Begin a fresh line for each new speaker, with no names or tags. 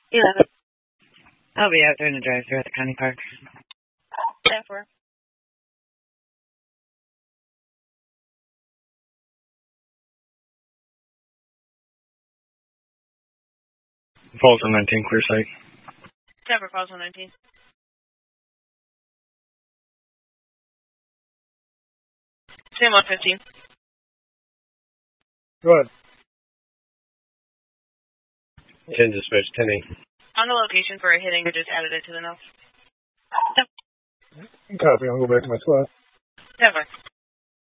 11. I'll be out doing a drive-thru at the county park.
10-4.
Falls on 19, clear sight.
10-4, falls on 19. Same on 15.
Go ahead.
10 dispatch, 10-8.
On the location for a hitting, I just added it to the notes.
Copy, I'll go back to my spot.
10-4.